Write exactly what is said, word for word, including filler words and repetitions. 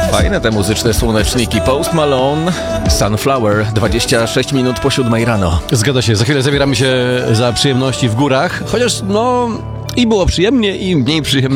Fajne te muzyczne słoneczniki. Post Malone, Sunflower, dwadzieścia sześć minut po siódmej rano. Zgadza się, za chwilę zabieramy się za przyjemności w górach, chociaż no i było przyjemnie i mniej przyjemnie.